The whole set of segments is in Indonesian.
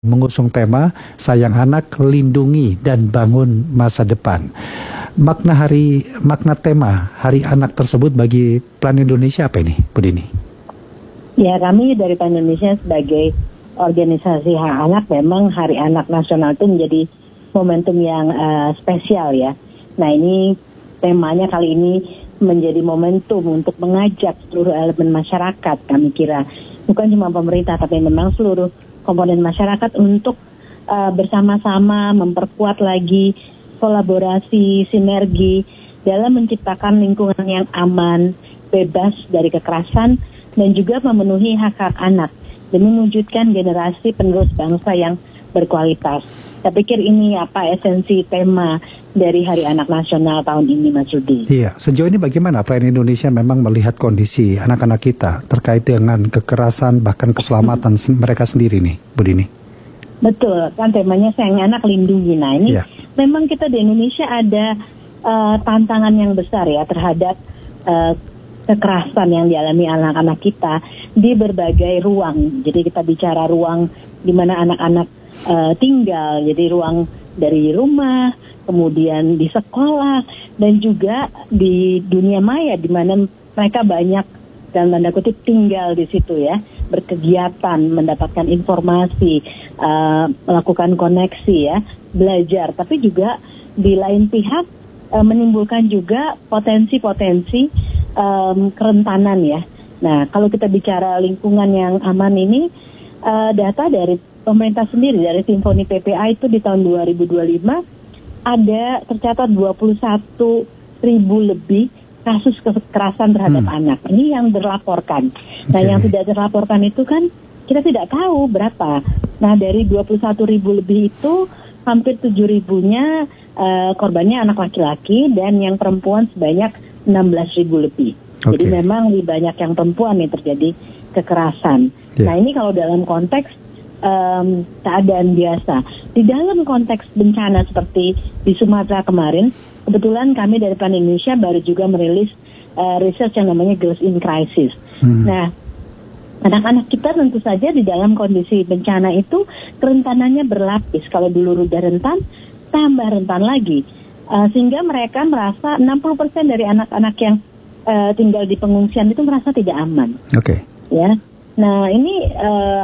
mengusung tema Sayang Anak, Lindungi dan Bangun Masa Depan. Makna tema Hari Anak tersebut bagi Plan Indonesia apa ini, Bu Dini? Ya, kami dari Plan Indonesia sebagai organisasi hak anak, memang Hari Anak Nasional itu menjadi momentum yang spesial ya. Nah, ini temanya kali ini menjadi momentum untuk mengajak seluruh elemen masyarakat, kami kira. Bukan cuma pemerintah, tapi memang seluruh komponen masyarakat untuk bersama-sama memperkuat lagi kolaborasi, sinergi dalam menciptakan lingkungan yang aman, bebas dari kekerasan, dan juga memenuhi hak-hak anak demi mewujudkan generasi penerus bangsa yang berkualitas. Saya pikir ini esensi tema dari Hari Anak Nasional tahun ini, Mas Rudi. Iya, sejauh ini bagaimana Plan Indonesia memang melihat kondisi anak-anak kita terkait dengan kekerasan bahkan keselamatan mereka sendiri nih, Bu Dini? Betul, kan temanya Sayang Anak, Lindungi. Nah, ini memang kita di Indonesia ada tantangan yang besar ya terhadap kekerasan yang dialami anak-anak kita di berbagai ruang. Jadi kita bicara ruang di mana anak-anak tinggal, jadi ruang dari rumah, kemudian di sekolah, dan juga di dunia maya di mana mereka banyak dan tanda kutip tinggal di situ ya, berkegiatan, mendapatkan informasi, melakukan koneksi ya, belajar. Tapi juga di lain pihak menimbulkan juga potensi-potensi kerentanan ya. Nah, kalau kita bicara lingkungan yang aman ini, data dari pemerintah sendiri, dari Simfoni PPA itu di tahun 2025 ada tercatat 21.000 lebih kasus kekerasan terhadap anak. Ini yang berlaporkan. Nah, yang tidak terlaporkan itu kan kita tidak tahu berapa. Nah, dari 21.000 lebih itu hampir 7.000-nya korbannya anak laki-laki, dan yang perempuan sebanyak 16.000 lebih. Jadi memang lebih banyak yang perempuan nih terjadi kekerasan. Nah, ini kalau dalam konteks keadaan biasa. Di dalam konteks bencana seperti di Sumatera kemarin, kebetulan kami dari Plan Indonesia baru juga merilis research yang namanya Girls in Crisis. Nah, anak-anak kita tentu saja di dalam kondisi bencana itu kerentanannya berlapis. Kalau dulu udah rentan, tambah rentan lagi. Sehingga mereka merasa 60% dari anak-anak yang tinggal di pengungsian itu merasa tidak aman. Ya. Nah, ini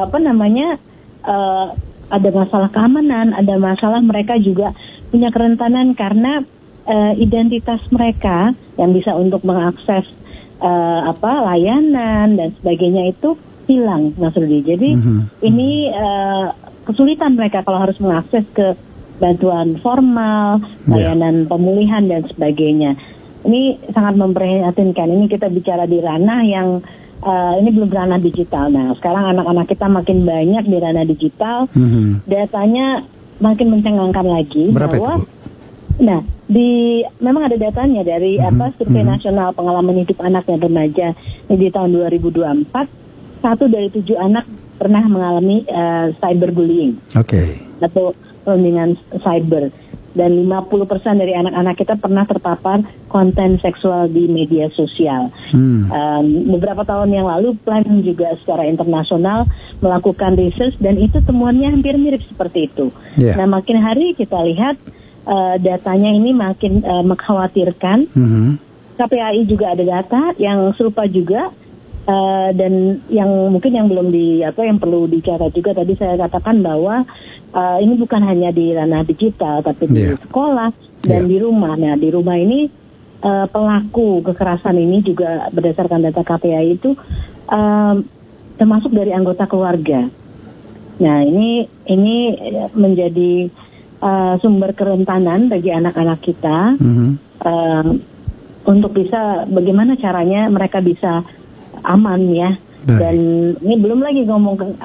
ada masalah keamanan, ada masalah mereka juga punya kerentanan karena identitas mereka yang bisa untuk mengakses layanan dan sebagainya itu hilang, Mas Rudi. Jadi ini kesulitan mereka kalau harus mengakses ke bantuan formal, layanan pemulihan dan sebagainya. Ini sangat memprihatinkan. Ini kita bicara di ranah yang ini belum ranah digital. Nah, sekarang anak-anak kita makin banyak di ranah digital. Datanya makin mencengangkan lagi. Berapa bahwa itu, Bu? Nah, memang ada datanya dari Survei Nasional Pengalaman Hidup Anak dan Remaja di tahun 2024. 1 dari 7 anak pernah mengalami cyberbullying. Atau perundingan cyber. Dan 50% dari anak-anak kita pernah terpapar konten seksual di media sosial. Beberapa tahun yang lalu Plan juga secara internasional melakukan research, dan itu temuannya hampir mirip seperti itu. Nah, makin hari kita lihat datanya ini makin mengkhawatirkan. KPAI juga ada data yang serupa juga, dan yang mungkin yang belum yang perlu dicatat juga, tadi saya katakan bahwa ini bukan hanya di ranah digital, tapi di sekolah dan di rumah. Nah, di rumah ini pelaku kekerasan ini juga berdasarkan data KPAI itu termasuk dari anggota keluarga. Nah, ini menjadi sumber kerentanan bagi anak-anak kita untuk bisa bagaimana caranya mereka bisa aman ya. Dan ini belum lagi ngomong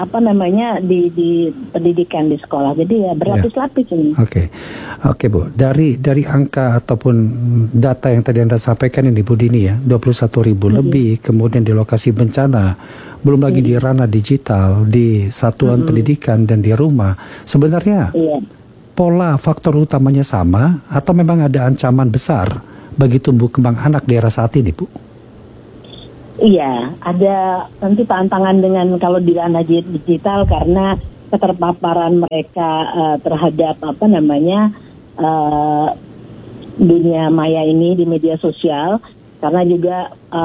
di pendidikan di sekolah. Jadi ya berlapis-lapis ini. Oke, Bu. Dari angka ataupun data yang tadi Anda sampaikan ini, Bu Dini ya, 21.000 lebih, kemudian di lokasi bencana, belum lagi di ranah digital, di satuan pendidikan dan di rumah. Sebenarnya pola faktor utamanya sama atau memang ada ancaman besar bagi tumbuh kembang anak di era saat ini, Bu? Iya, ada tentu tantangan dengan kalau di ranah digital karena keterpaparan mereka terhadap dunia maya ini di media sosial, karena juga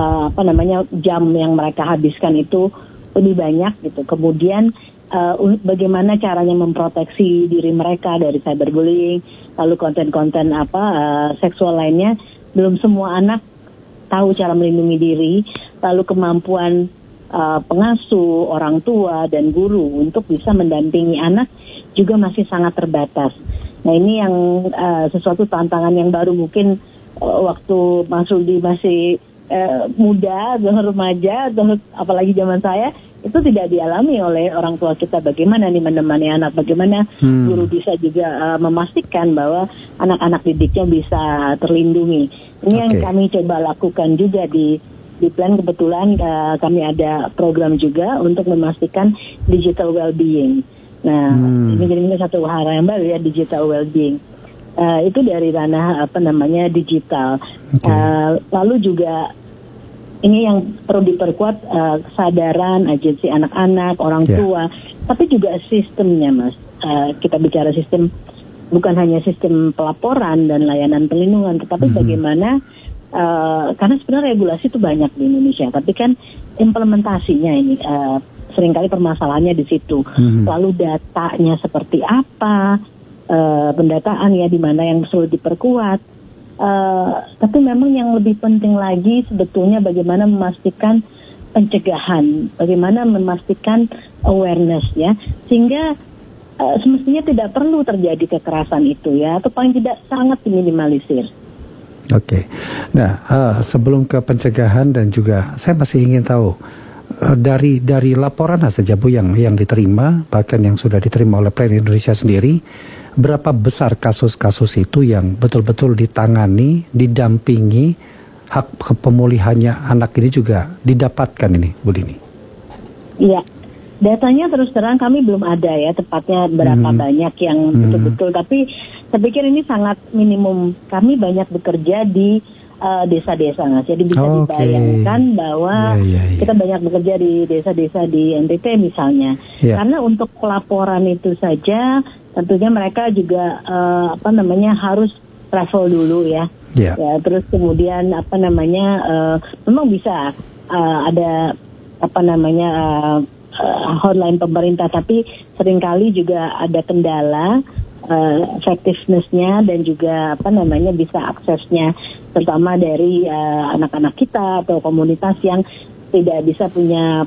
jam yang mereka habiskan itu lebih banyak gitu. Kemudian bagaimana caranya memproteksi diri mereka dari cyberbullying, lalu konten-konten seksual lainnya. Belum semua anak tahu cara melindungi diri, lalu kemampuan pengasuh, orang tua, dan guru untuk bisa mendampingi anak juga masih sangat terbatas. Nah, ini yang sesuatu tantangan yang baru mungkin waktu Mas Rudi masih muda, remaja, apalagi zaman saya, itu tidak dialami oleh orang tua kita. Bagaimana nih menemani anak, bagaimana guru bisa juga memastikan bahwa anak-anak didiknya bisa terlindungi. Ini yang kami coba lakukan juga di plan. Kebetulan kami ada program juga untuk memastikan digital well-being. Nah, ini satu hal yang baru ya, digital well-being. Itu dari ranah digital. Lalu juga ini yang perlu diperkuat, kesadaran agensi anak-anak, orang tua, tapi juga sistemnya, Mas. Kita bicara sistem, bukan hanya sistem pelaporan dan layanan perlindungan, tetapi bagaimana, karena sebenarnya regulasi itu banyak di Indonesia, tapi kan implementasinya ini seringkali permasalahannya di situ. Lalu datanya seperti apa, pendataan ya di mana yang perlu diperkuat. Tapi memang yang lebih penting lagi sebetulnya bagaimana memastikan pencegahan, bagaimana memastikan awareness ya, sehingga semestinya tidak perlu terjadi kekerasan itu ya, atau paling tidak sangat diminimalisir. Oke. Nah, sebelum ke pencegahan dan juga saya masih ingin tahu dari laporan saja Bu yang diterima, bahkan yang sudah diterima oleh Plan Indonesia sendiri, berapa besar kasus-kasus itu yang betul-betul ditangani, didampingi, hak pemulihannya anak ini juga didapatkan ini, Bu Dini? Iya, datanya terus terang kami belum ada ya, tepatnya berapa banyak yang betul-betul, tapi saya pikir ini sangat minimum. Kami banyak bekerja di desa-desa, Mas. Jadi bisa dibayangkan bahwa kita banyak bekerja di desa-desa di NTT misalnya. Karena untuk pelaporan itu saja tentunya mereka juga harus travel dulu ya. Ya, terus kemudian memang bisa ada hotline pemerintah, tapi seringkali juga ada kendala effectiveness-nya dan juga bisa aksesnya, terutama dari anak-anak kita atau komunitas yang tidak bisa punya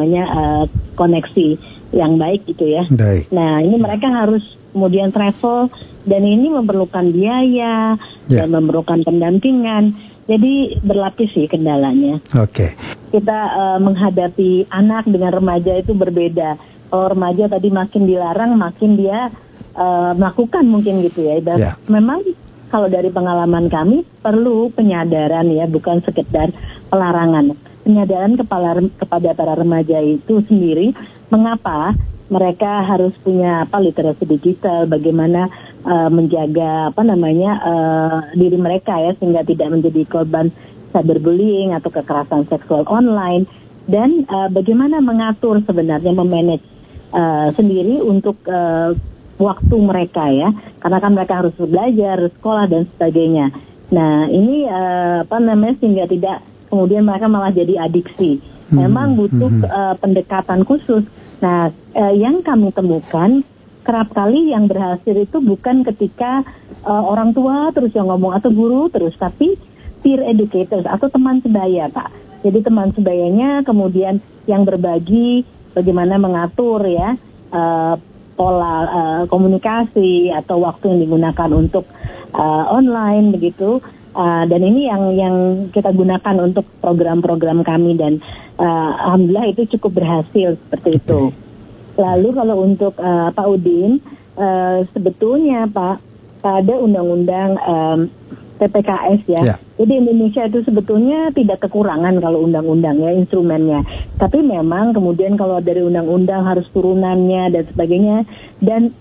koneksi yang baik gitu ya. Nah, ini mereka harus kemudian travel, dan ini memerlukan biaya dan memerlukan pendampingan. Jadi berlapis sih kendalanya. Kita menghadapi anak dengan remaja itu berbeda. Kalau remaja tadi makin dilarang, makin dia melakukan mungkin gitu ya. Dan memang kalau dari pengalaman kami perlu penyadaran ya, bukan sekedar pelarangan. Penyadaran kepada para remaja itu sendiri, mengapa mereka harus punya literasi digital, bagaimana menjaga diri mereka ya, sehingga tidak menjadi korban cyberbullying atau kekerasan seksual online, dan bagaimana mengatur sebenarnya memanage sendiri untuk waktu mereka ya, karena kan mereka harus belajar, sekolah dan sebagainya. Nah, ini sehingga tidak kemudian mereka malah jadi adiksi. Memang butuh pendekatan khusus. Nah, yang kami temukan kerap kali yang berhasil itu bukan ketika orang tua terus yang ngomong atau guru terus, tapi peer educators atau teman sebaya, Pak. Jadi teman sebayanya kemudian yang berbagi bagaimana mengatur ya pola komunikasi atau waktu yang digunakan untuk online begitu. Dan ini yang kita gunakan untuk program-program kami, dan alhamdulillah itu cukup berhasil seperti itu. Lalu kalau untuk Pak Udin, sebetulnya Pak, ada undang-undang PPKS ya. Jadi Indonesia itu sebetulnya tidak kekurangan kalau undang-undang ya, instrumennya. Tapi memang kemudian kalau dari undang-undang harus turunannya dan sebagainya, dan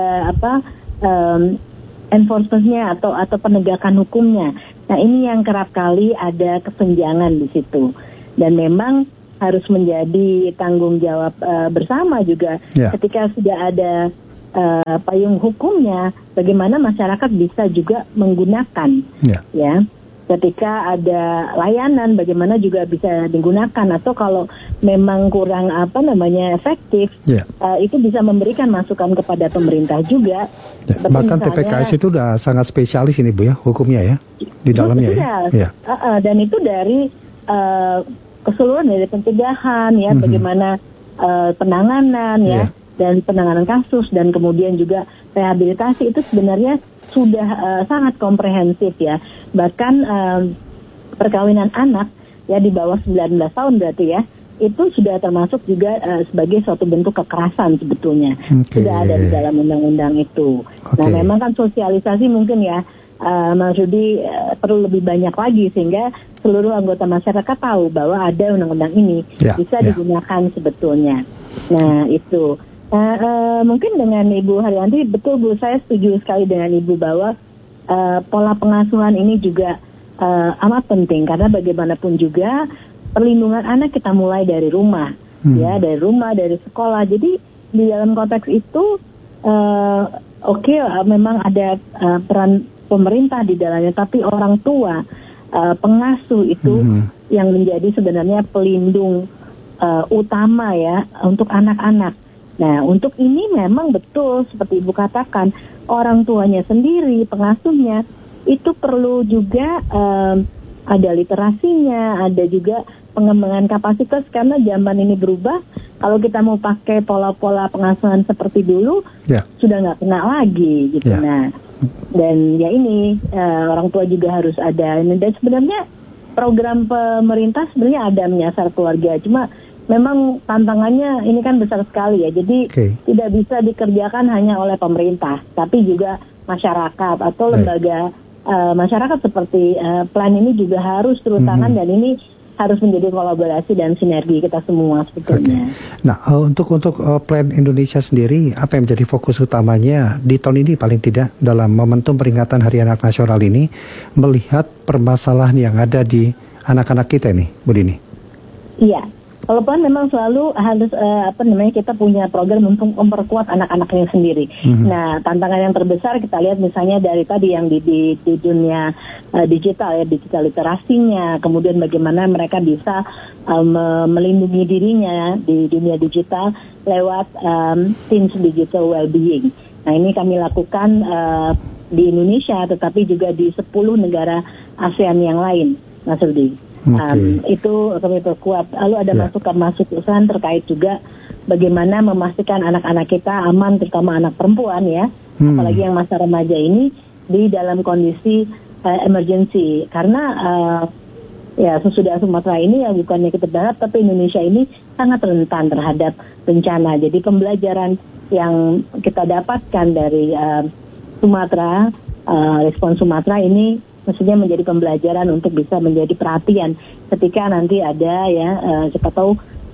enforcement-nya atau penegakan hukumnya. Nah, ini yang kerap kali ada kesenjangan di situ. Dan memang harus menjadi tanggung jawab bersama juga. Ketika sudah ada payung hukumnya, bagaimana masyarakat bisa juga menggunakan, ya. Ketika ada layanan, bagaimana juga bisa digunakan, atau kalau memang kurang efektif, itu bisa memberikan masukan kepada pemerintah juga. Bahkan misalnya, TPKS itu udah sangat spesialis ini Bu ya, hukumnya ya, di dalamnya ya. Dan itu dari keseluruhan dari pencegahan ya, bagaimana penanganan ya, dan penanganan kasus, dan kemudian juga rehabilitasi itu sebenarnya sudah sangat komprehensif ya. Bahkan perkawinan anak ya di bawah 19 tahun berarti ya, itu sudah termasuk juga sebagai suatu bentuk kekerasan sebetulnya. Sudah ada di dalam undang-undang itu. Nah, memang kan sosialisasi mungkin ya Mas Rudi perlu lebih banyak lagi sehingga seluruh anggota masyarakat tahu bahwa ada undang-undang ini bisa digunakan sebetulnya. Nah, itu. Mungkin dengan Ibu Haryanti, betul Bu, saya setuju sekali dengan Ibu bahwa pola pengasuhan ini juga amat penting, karena bagaimanapun juga perlindungan anak kita mulai dari rumah, ya, dari rumah, dari sekolah. Jadi di dalam konteks itu memang ada peran pemerintah di dalamnya, tapi orang tua, pengasuh itu yang menjadi sebenarnya pelindung utama ya untuk anak-anak. Nah, untuk ini memang betul seperti Ibu katakan, orang tuanya sendiri, pengasuhnya, itu perlu juga ada literasinya, ada juga pengembangan kapasitas, karena zaman ini berubah. Kalau kita mau pakai pola-pola pengasuhan seperti dulu, sudah nggak kena lagi gitu. Nah, dan ya ini orang tua juga harus ada. Dan sebenarnya program pemerintah sebenarnya ada menyasar keluarga, cuma memang tantangannya ini kan besar sekali ya. Jadi tidak bisa dikerjakan hanya oleh pemerintah, tapi juga masyarakat atau lembaga masyarakat seperti plan ini juga harus turun tangan, dan ini harus menjadi kolaborasi dan sinergi kita semua sebetulnya. Nah, untuk plan Indonesia sendiri, apa yang menjadi fokus utamanya di tahun ini paling tidak dalam momentum peringatan Hari Anak Nasional ini, melihat permasalahan yang ada di anak-anak kita nih, Bu Dini? Iya. Kalau plan memang selalu harus kita punya program untuk memperkuat anak-anaknya sendiri. Nah, tantangan yang terbesar kita lihat misalnya dari tadi yang di dunia digital ya, digital literasinya, kemudian bagaimana mereka bisa melindungi dirinya di dunia digital lewat Teens Digital Wellbeing. Nah, ini kami lakukan di Indonesia, tetapi juga di 10 negara ASEAN yang lain, Mas Rudi. Itu kami perkuat. Lalu ada masukan terkait juga bagaimana memastikan anak-anak kita aman, terutama anak perempuan ya, apalagi yang masa remaja ini di dalam kondisi emergency. Karena ya sesudah Sumatera ini ya bukannya kita berharap, tapi Indonesia ini sangat rentan terhadap bencana. Jadi pembelajaran yang kita dapatkan dari Sumatera, respon Sumatera ini mestinya menjadi pembelajaran untuk bisa menjadi perhatian ketika nanti ada ya siapa tahu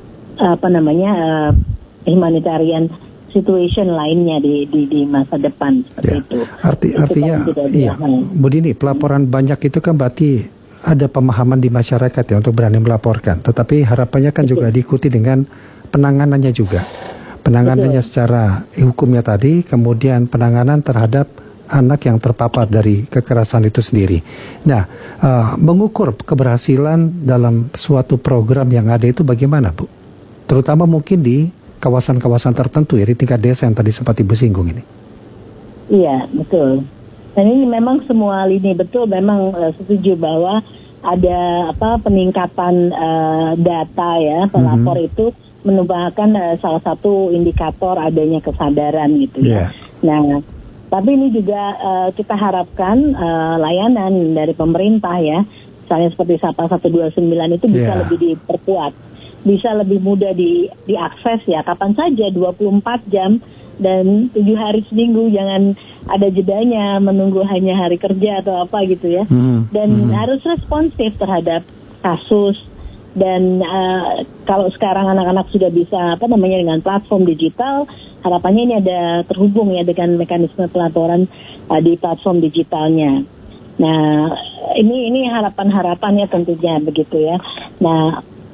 humanitarian situation lainnya di masa depan seperti itu. Artinya iya, Bu Dini, pelaporan banyak itu kan berarti ada pemahaman di masyarakat ya untuk berani melaporkan. Tetapi harapannya kan juga diikuti dengan penanganannya juga. Penanganannya secara hukumnya tadi, kemudian penanganan terhadap anak yang terpapar dari kekerasan itu sendiri. Nah, mengukur keberhasilan dalam suatu program yang ada itu bagaimana, Bu? Terutama mungkin di kawasan-kawasan tertentu ya, di tingkat desa yang tadi sempat Ibu singgung ini. Iya, betul. Dan ini memang semua lini betul, memang setuju bahwa ada peningkatan data ya, pelapor itu merupakan salah satu indikator adanya kesadaran gitu ya. Nah, tapi ini juga kita harapkan layanan dari pemerintah ya, misalnya seperti Sapa 129 itu bisa lebih diperkuat, bisa lebih mudah diakses ya, kapan saja 24 jam dan 7 hari seminggu, jangan ada jedanya menunggu hanya hari kerja atau apa gitu ya. Dan harus responsif terhadap kasus. Dan kalau sekarang anak-anak sudah bisa dengan platform digital, harapannya ini ada terhubung ya dengan mekanisme pelaporan di platform digitalnya. Nah, ini harapan-harapannya tentunya begitu ya. Nah,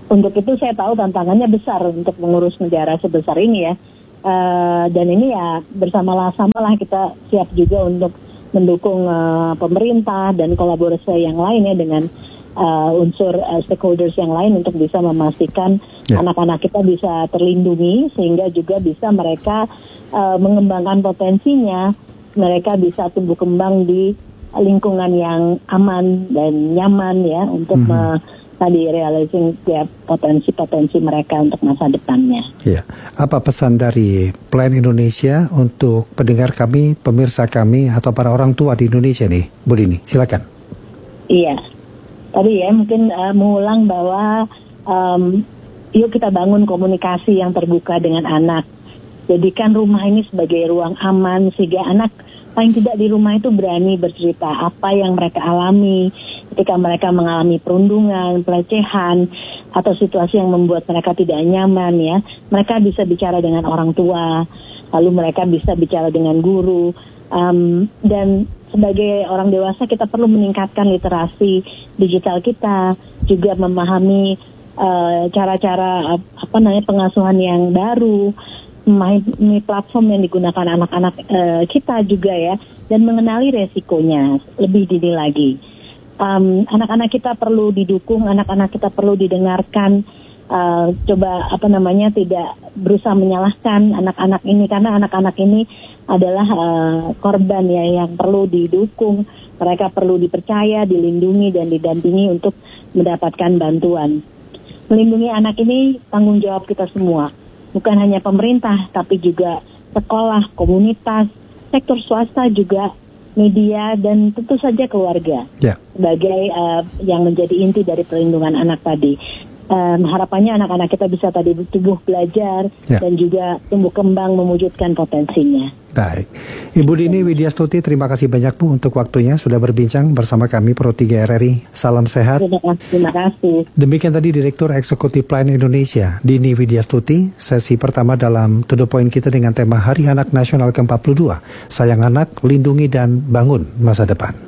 untuk itu saya tahu tantangannya besar untuk mengurus negara sebesar ini ya. Dan ini ya bersama-sama kita siap juga untuk mendukung pemerintah dan kolaborasi yang lain ya dengan unsur stakeholders yang lain untuk bisa memastikan anak-anak kita bisa terlindungi sehingga juga bisa mereka mengembangkan potensinya, mereka bisa tumbuh kembang di lingkungan yang aman dan nyaman ya untuk tadi realizing ya, potensi-potensi mereka untuk masa depannya. Iya. Apa pesan dari Plan Indonesia untuk pendengar kami, pemirsa kami, atau para orang tua di Indonesia nih, Bu Dini? Silakan. Iya. Tadi ya mungkin mengulang bahwa yuk kita bangun komunikasi yang terbuka dengan anak. Jadikan rumah ini sebagai ruang aman sehingga anak paling tidak di rumah itu berani bercerita apa yang mereka alami ketika mereka mengalami perundungan, pelecehan, atau situasi yang membuat mereka tidak nyaman ya. Mereka bisa bicara dengan orang tua, lalu mereka bisa bicara dengan guru. Dan sebagai orang dewasa kita perlu meningkatkan literasi digital kita, juga memahami cara-cara pengasuhan yang baru, memahami platform yang digunakan anak-anak kita juga ya, dan mengenali resikonya lebih dini lagi. Anak-anak kita perlu didukung, anak-anak kita perlu didengarkan. Tidak berusaha menyalahkan anak-anak ini karena anak-anak ini adalah korban ya yang perlu didukung. Mereka perlu dipercaya, dilindungi dan didampingi untuk mendapatkan bantuan. Melindungi anak ini tanggung jawab kita semua. Bukan hanya pemerintah, tapi juga sekolah, komunitas, sektor swasta juga, media, dan tentu saja keluarga. Sebagai yang menjadi inti dari perlindungan anak tadi. Harapannya anak-anak kita bisa tadi tumbuh belajar dan juga tumbuh kembang mewujudkan potensinya. Baik. Ibu Dini Widyastuti, terima kasih banyak Bu untuk waktunya sudah berbincang bersama kami Pro 3 RRI. Salam sehat. Terima kasih. Demikian tadi Direktur Eksekutif Plan Indonesia, Dini Widyastuti, sesi pertama dalam To The Point kita dengan tema Hari Anak Nasional ke-42. Sayang anak, lindungi dan bangun masa depan.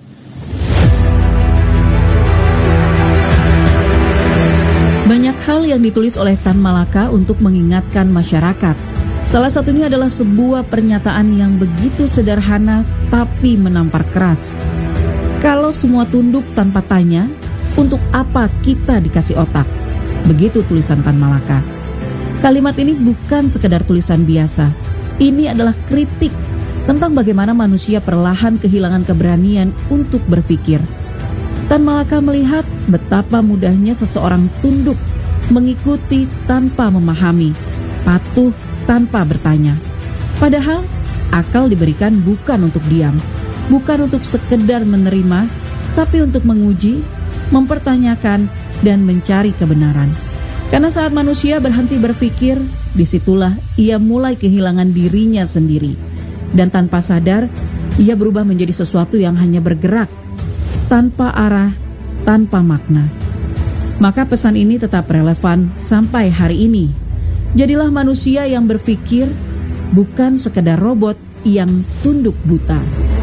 Banyak hal yang ditulis oleh Tan Malaka untuk mengingatkan masyarakat. Salah satunya adalah sebuah pernyataan yang begitu sederhana tapi menampar keras. Kalau semua tunduk tanpa tanya, untuk apa kita dikasih otak? Begitu tulisan Tan Malaka. Kalimat ini bukan sekedar tulisan biasa. Ini adalah kritik tentang bagaimana manusia perlahan kehilangan keberanian untuk berpikir. Tan Malaka melihat betapa mudahnya seseorang tunduk, mengikuti tanpa memahami, patuh tanpa bertanya. Padahal akal diberikan bukan untuk diam, bukan untuk sekedar menerima, tapi untuk menguji, mempertanyakan, dan mencari kebenaran. Karena saat manusia berhenti berpikir, disitulah ia mulai kehilangan dirinya sendiri. Dan tanpa sadar, ia berubah menjadi sesuatu yang hanya bergerak, tanpa arah, tanpa makna. Maka pesan ini tetap relevan sampai hari ini. Jadilah manusia yang berpikir, bukan sekedar robot yang tunduk buta.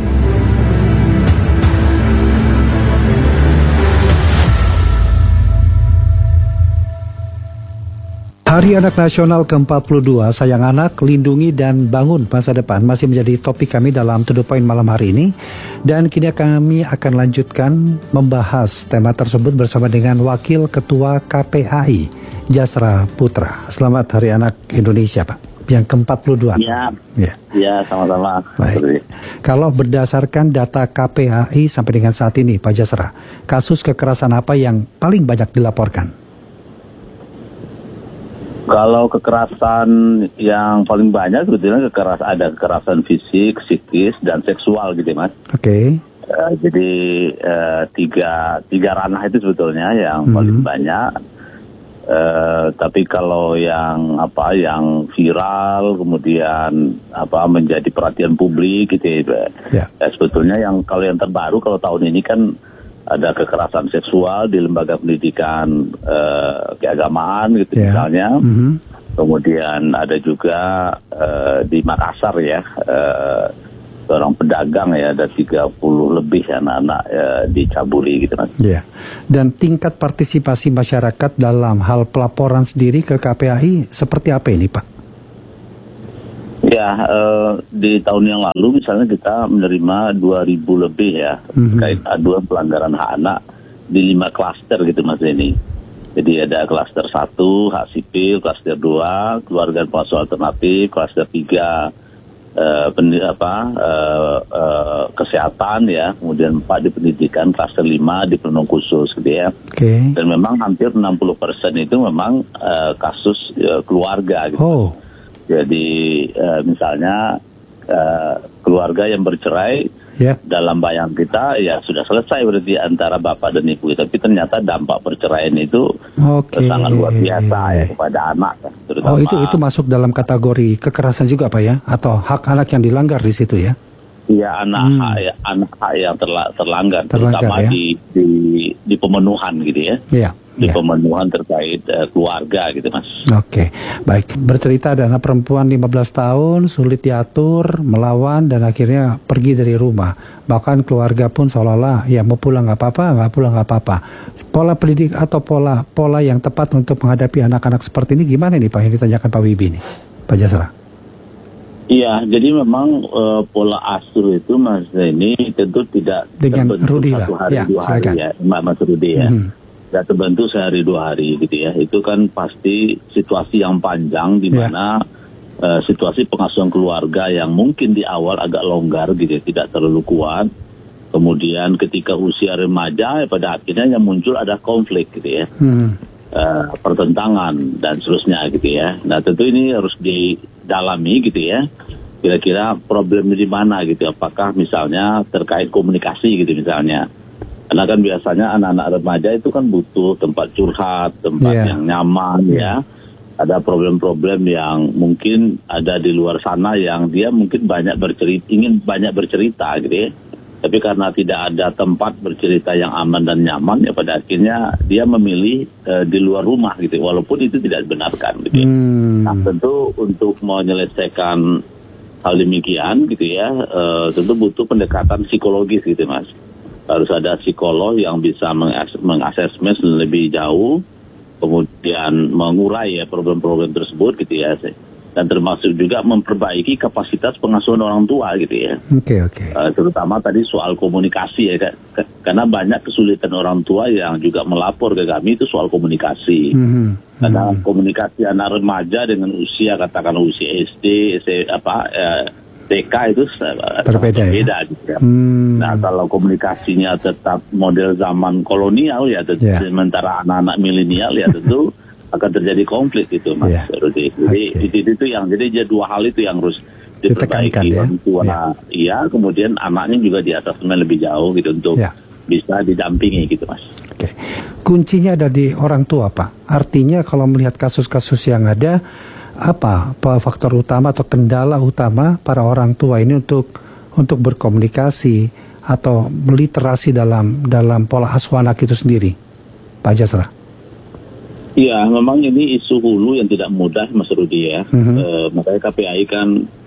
Hari Anak Nasional ke-42, sayang anak, lindungi dan bangun masa depan masih menjadi topik kami dalam To The Point malam hari ini. Dan kini kami akan lanjutkan membahas tema tersebut bersama dengan Wakil Ketua KPAI, Jasra Putra. Selamat Hari Anak Indonesia, Pak. Yang ke-42. Ya, sama-sama. Baik. Kalau berdasarkan data KPAI sampai dengan saat ini, Pak Jasra, kasus kekerasan apa yang paling banyak dilaporkan? Kalau kekerasan yang paling banyak sebetulnya ada kekerasan fisik, psikis, dan seksual gitu, Mas. Oke. Jadi tiga ranah itu sebetulnya yang paling banyak. Tapi kalau yang viral kemudian menjadi perhatian publik gitu ya. Sebetulnya kalau yang terbaru kalau tahun ini kan ada kekerasan seksual di lembaga pendidikan keagamaan gitu misalnya. Kemudian ada juga di Makassar ya seorang pedagang ya, ada 30 lebih anak-anak dicabuli gitu Mas. Ya. Dan tingkat partisipasi masyarakat dalam hal pelaporan sendiri ke KPAI seperti apa ini Pak? Ya, di tahun yang lalu misalnya kita menerima 2.000 lebih ya terkait aduan pelanggaran hak anak di 5 klaster gitu Mas ini. Jadi ada klaster 1 hak sipil, klaster 2 keluarga dan pengasuh alternatif, klaster 3 kesehatan ya, kemudian 4 di pendidikan, klaster 5 di penuh khusus gitu ya. Okay. Dan memang hampir 60% itu memang kasus keluarga gitu. Oh. Jadi misalnya keluarga yang bercerai, dalam bayang kita ya sudah selesai berarti antara bapak dan ibu, tapi ternyata dampak perceraian itu sangat luar biasa ya kepada anak. Terutama, itu masuk dalam kategori kekerasan juga Pak ya, atau hak anak yang dilanggar di situ ya? Iya, anak hak yang terlanggar terutama ya? di pemenuhan gitu ya. Iya. Di pemenuhan terkait keluarga gitu Mas. Oke, baik. Bercerita ada anak perempuan 15 tahun, sulit diatur, melawan, dan akhirnya pergi dari rumah. Bahkan keluarga pun seolah-olah ya mau pulang nggak apa-apa, nggak pulang nggak apa-apa. Pola pendidik atau pola yang tepat untuk menghadapi anak-anak seperti ini gimana nih Pak, yang ditanyakan Pak Wibi nih, Pak Jasra? Iya, jadi memang pola asuh itu Mas ini tentu tidak dengan Rudi lah. Satu hari, 2 hari ya, Mas Rudi ya. Tidak terbentuk sehari 2 hari gitu ya. Itu kan pasti situasi yang panjang di mana situasi pengasuhan keluarga yang mungkin di awal agak longgar gitu ya, tidak terlalu kuat. Kemudian ketika usia remaja pada akhirnya yang muncul ada konflik gitu ya. Pertentangan dan seterusnya gitu ya. Nah tentu ini harus didalami gitu ya. Kira-kira problemnya di mana gitu. Apakah misalnya terkait komunikasi gitu misalnya. Karena kan biasanya anak-anak remaja itu kan butuh tempat curhat, tempat yang nyaman ya. Ada problem-problem yang mungkin ada di luar sana yang dia mungkin ingin banyak bercerita gitu ya. Tapi karena tidak ada tempat bercerita yang aman dan nyaman ya pada akhirnya dia memilih di luar rumah gitu. Walaupun itu tidak dibenarkan gitu ya. Nah tentu untuk menyelesaikan hal demikian gitu ya, tentu butuh pendekatan psikologis gitu Mas. Harus ada psikolog yang bisa mengasesmen lebih jauh, kemudian mengurai ya problem-problem tersebut gitu ya, dan termasuk juga memperbaiki kapasitas pengasuhan orang tua gitu ya. Oke. Terutama tadi soal komunikasi ya, karena banyak kesulitan orang tua yang juga melapor ke kami itu soal komunikasi. Karena komunikasi anak remaja dengan usia katakan usia SD, TK itu berbeda ya? Gitu ya. Nah kalau komunikasinya tetap model zaman kolonial ya, sementara anak-anak milenial ya tentu akan terjadi konflik itu Mas Rudi. Jadi itu yang jadi 2 hal itu yang harus diperbaiki orang tua. Iya, kemudian anaknya juga di atasnya lebih jauh gitu untuk bisa didampingi gitu Mas. Oke. Kuncinya ada di orang tua Pak. Artinya kalau melihat kasus-kasus yang ada, apa faktor utama atau kendala utama para orang tua ini untuk berkomunikasi atau meliterasi dalam pola asuh anak itu sendiri, Pak Jasra? Iya, memang ini isu hulu yang tidak mudah Mas Rudi ya. Makanya KPAI kan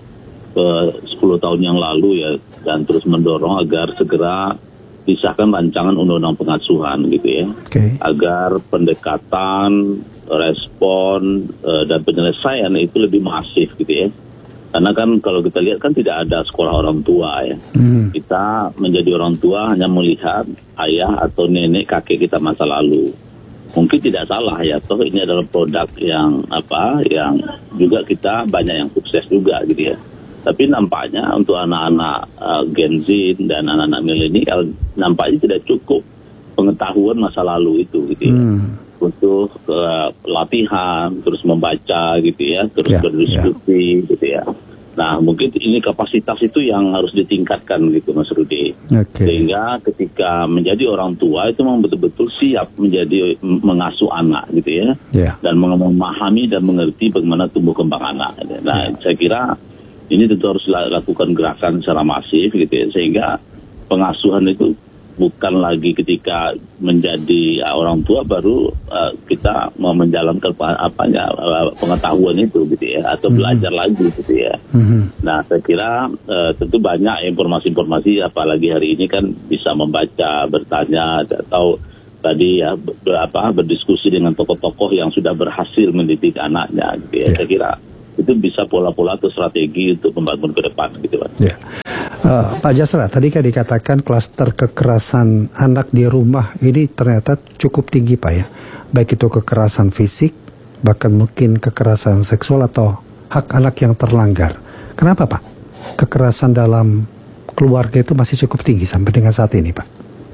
10 tahun yang lalu ya, dan terus mendorong agar segera disahkan rancangan undang-undang pengasuhan gitu ya, agar pendekatan, respon dan penyelesaian itu lebih masif gitu ya. Karena kan kalau kita lihat kan tidak ada sekolah orang tua ya. Kita menjadi orang tua hanya melihat ayah atau nenek kakek kita masa lalu. Mungkin tidak salah ya, toh ini adalah produk yang juga kita banyak yang sukses juga gitu ya. Tapi nampaknya untuk anak-anak Gen Z dan anak-anak milenial nampaknya tidak cukup pengetahuan masa lalu itu gitu ya. Butuh latihan, terus membaca gitu ya, terus berdiskusi gitu ya. Nah mungkin ini kapasitas itu yang harus ditingkatkan gitu Mas Rudi. Sehingga ketika menjadi orang tua itu memang betul-betul siap menjadi mengasuh anak gitu ya. Dan memahami dan mengerti bagaimana tumbuh kembang anak. Nah saya kira ini tentu harus lakukan gerakan secara masif gitu ya, sehingga pengasuhan itu bukan lagi ketika menjadi orang tua baru kita mau menjalankan pengetahuan itu gitu ya, atau belajar lagi gitu ya. Nah, saya kira tentu banyak informasi-informasi, apalagi hari ini kan bisa membaca, bertanya, atau tadi ya berdiskusi dengan tokoh-tokoh yang sudah berhasil mendidik anaknya gitu ya. Saya kira itu bisa pola-pola atau strategi untuk membangun ke depan gitu Pak. Pak Jasra, tadi kan dikatakan klaster kekerasan anak di rumah ini ternyata cukup tinggi Pak ya. Baik itu kekerasan fisik, bahkan mungkin kekerasan seksual atau hak anak yang terlanggar. Kenapa Pak? Kekerasan dalam keluarga itu masih cukup tinggi sampai dengan saat ini Pak?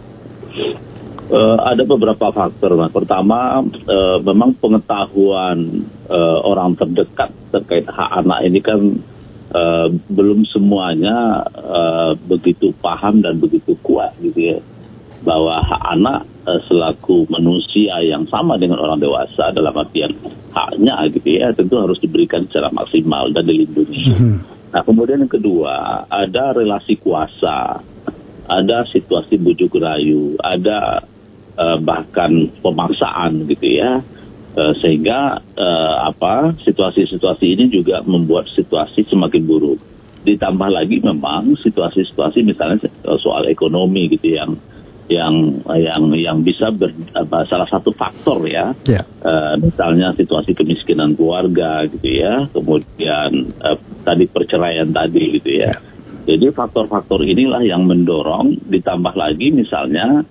Ada beberapa faktor. Mas. Pertama, memang pengetahuan orang terdekat terkait hak anak ini kan belum semuanya begitu paham dan begitu kuat gitu ya, bahwa hak anak selaku manusia yang sama dengan orang dewasa dalam artian haknya gitu ya, tentu harus diberikan secara maksimal dan dilindungi. Nah, kemudian yang kedua, ada relasi kuasa, ada situasi bujuk rayu, ada bahkan pemaksaan gitu ya, sehingga situasi-situasi ini juga membuat situasi semakin buruk. Ditambah lagi memang situasi-situasi misalnya soal ekonomi gitu yang bisa salah satu faktor ya. Misalnya situasi kemiskinan keluarga gitu ya, kemudian tadi perceraian tadi gitu ya. Jadi faktor-faktor inilah yang mendorong, ditambah lagi misalnya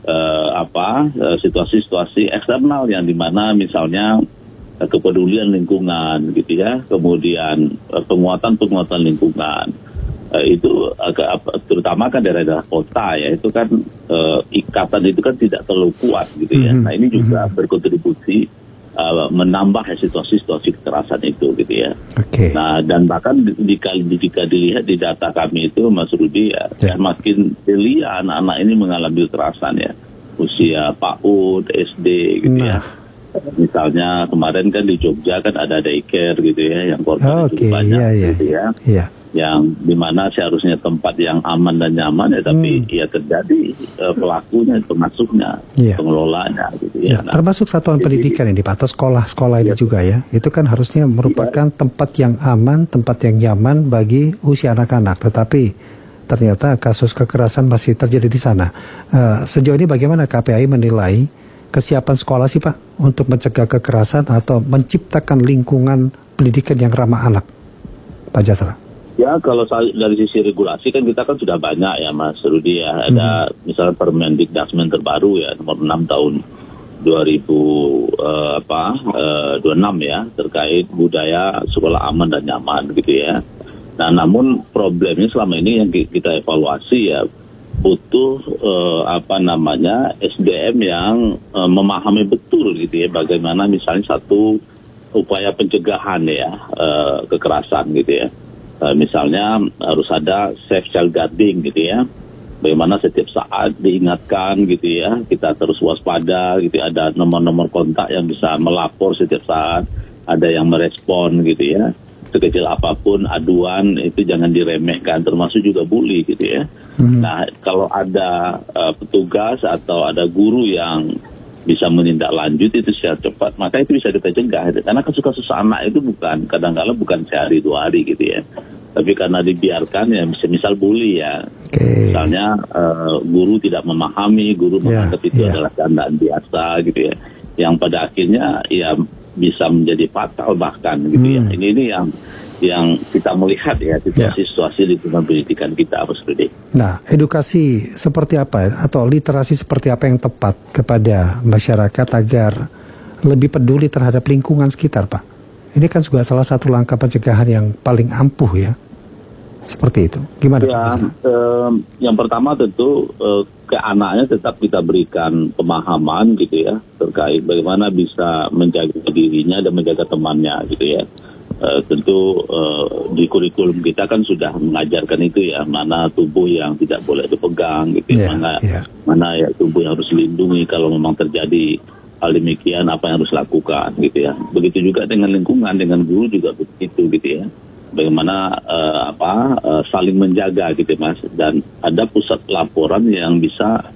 situasi-situasi eksternal yang dimana misalnya kepedulian lingkungan gitu ya, kemudian penguatan lingkungan itu terutama kan daerah-daerah kota ya, itu kan ikatan itu kan tidak terlalu kuat gitu ya. Nah, ini juga berkontribusi menambah situasi-situasi kekerasan itu gitu ya. Nah, dan bahkan jika dilihat di data kami itu Mas Rudi ya, semakin belia anak-anak ini mengalami kekerasan ya, usia PAUD, SD gitu ya. Misalnya kemarin kan di Jogja kan ada daycare gitu ya, yang korban cukup banyak gitu ya. Yang dimana seharusnya tempat yang aman dan nyaman ya, tapi ya terjadi pelakunya, pengasuhnya, pengelolanya gitu ya. Nah, termasuk satuan pendidikan ini Pak, atau sekolah-sekolah ini juga ya, itu kan harusnya merupakan tempat yang aman, tempat yang nyaman bagi usia anak-anak, tetapi ternyata kasus kekerasan masih terjadi di sana. Sejauh ini bagaimana KPAI menilai kesiapan sekolah sih Pak untuk mencegah kekerasan atau menciptakan lingkungan pendidikan yang ramah anak, Pak Jasra? Ya, kalau dari sisi regulasi kan kita kan sudah banyak ya Mas Rudi ya. Ada misalnya Permendikdasmen terbaru ya, nomor 6 tahun 2026 ya, terkait budaya sekolah aman dan nyaman gitu ya. Nah, namun problemnya selama ini yang kita evaluasi ya, butuh SDM yang memahami betul gitu ya, bagaimana misalnya satu upaya pencegahan ya kekerasan gitu ya. Misalnya harus ada safe child guarding gitu ya, bagaimana setiap saat diingatkan gitu ya, kita terus waspada gitu ya, ada nomor-nomor kontak yang bisa melapor setiap saat, ada yang merespon gitu ya, sekecil apapun aduan itu jangan diremehkan, termasuk juga bully gitu ya. Nah, kalau ada petugas atau ada guru yang bisa menindaklanjuti itu secara cepat, maka itu bisa kita cegah. Karena kasus-kasus anak itu kadang-kadang bukan sehari 2 hari gitu ya, tapi karena dibiarkan ya, misal bully ya, misalnya guru tidak memahami, guru menganggap itu adalah candaan biasa gitu ya, yang pada akhirnya ya bisa menjadi fatal bahkan gitu ya. Ini yang kita melihat ya, situasi lingkungan pendidikan kita harus beda. Nah, edukasi seperti apa atau literasi seperti apa yang tepat kepada masyarakat agar lebih peduli terhadap lingkungan sekitar, Pak? Ini kan juga salah satu langkah pencegahan yang paling ampuh ya. Seperti itu. Gimana ya, Pak? Yang pertama tentu ke anaknya tetap kita berikan pemahaman gitu ya, terkait bagaimana bisa menjaga dirinya dan menjaga temannya gitu ya. Tentu di kurikulum kita kan sudah mengajarkan itu ya, mana tubuh yang tidak boleh dipegang gitu ya, mana ya tubuh yang harus dilindungi kalau memang terjadi hal demikian, apa yang harus lakukan gitu ya. Begitu juga dengan lingkungan, dengan guru juga begitu gitu ya, bagaimana saling menjaga gitu Mas, dan ada pusat laporan yang bisa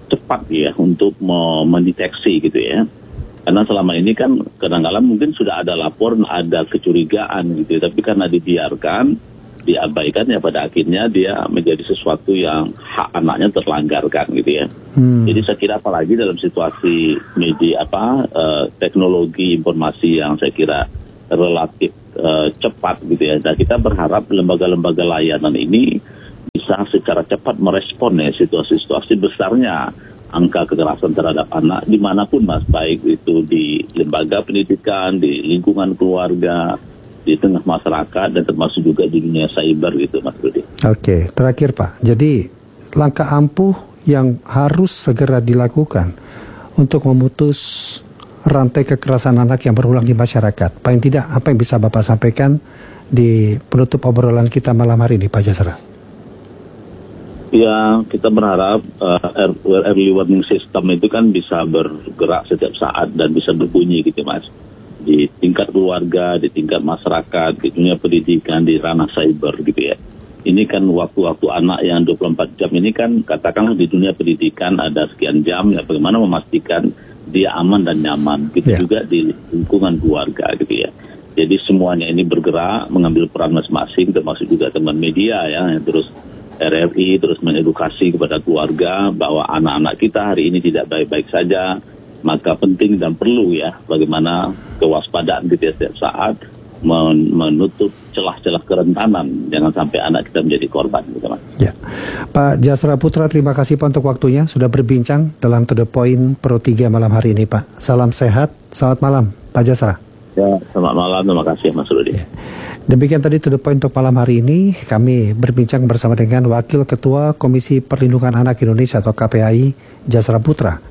cepat ya untuk mendeteksi gitu ya. Karena selama ini kan kadang-kadang mungkin sudah ada laporan, ada kecurigaan gitu, tapi karena dibiarkan, diabaikan ya pada akhirnya dia menjadi sesuatu yang hak anaknya terlanggarkan gitu ya. Jadi saya kira apalagi dalam situasi media teknologi informasi yang saya kira relatif cepat gitu ya. Dan kita berharap lembaga-lembaga layanan ini bisa secara cepat merespon ya situasi-situasi besarnya angka kekerasan terhadap anak dimanapun Mas, baik itu di lembaga pendidikan, di lingkungan keluarga, di tengah masyarakat, dan termasuk juga di dunia cyber gitu Mas Rudi. Oke, terakhir Pak, jadi langkah ampuh yang harus segera dilakukan untuk memutus rantai kekerasan anak yang berulang di masyarakat. Paling tidak apa yang bisa Bapak sampaikan di penutup obrolan kita malam hari ini Pak Jasra? Ya, kita berharap early warning system itu kan bisa bergerak setiap saat dan bisa berbunyi gitu Mas. Di tingkat keluarga, di tingkat masyarakat, di dunia pendidikan, di ranah cyber gitu ya. Ini kan waktu-waktu anak yang 24 jam ini kan katakanlah di dunia pendidikan ada sekian jam ya, bagaimana memastikan dia aman dan nyaman. Gitu juga di lingkungan keluarga gitu ya. Jadi semuanya ini bergerak mengambil peran masing-masing, termasuk juga teman media ya yang terus RRI terus mengedukasi kepada keluarga bahwa anak-anak kita hari ini tidak baik-baik saja, maka penting dan perlu ya bagaimana kewaspadaan kita setiap saat menutup celah-celah kerentanan, jangan sampai anak kita menjadi korban gitu Mas. Ya. Pak Jasra Putra, terima kasih Pak untuk waktunya sudah berbincang dalam To The Point Pro 3 malam hari ini Pak. Salam sehat, selamat malam Pak Jasra. Ya, selamat malam, terima kasih Mas Rudi. Ya. Demikian tadi To The Point untuk malam hari ini. Kami berbincang bersama dengan Wakil Ketua Komisi Perlindungan Anak Indonesia atau KPAI, Jasra Putra.